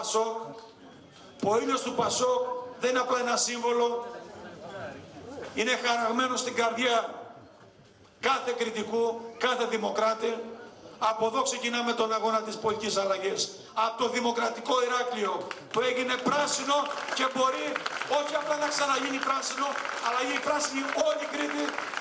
Πασόκ, που ο ήλιος του Πασόκ δεν είναι απλά ένα σύμβολο, είναι χαραγμένο στην καρδιά κάθε κριτικού, κάθε δημοκράτη. Από εδώ ξεκινάμε τον αγώνα της πολιτικής αλλαγής. Από το δημοκρατικό Ηράκλειο που έγινε πράσινο και μπορεί όχι απλά να ξαναγίνει πράσινο, αλλά γίνει πράσινη όλη η Κρήτη.